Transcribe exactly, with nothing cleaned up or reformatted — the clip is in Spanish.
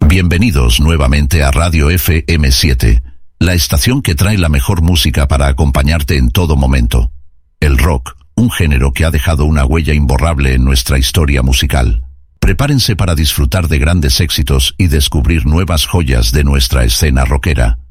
Bienvenidos nuevamente a Radio F M siete, la estación que trae la mejor música para acompañarte en todo momento. El rock, un género que ha dejado una huella imborrable en nuestra historia musical. Prepárense para disfrutar de grandes éxitos y descubrir nuevas joyas de nuestra escena rockera.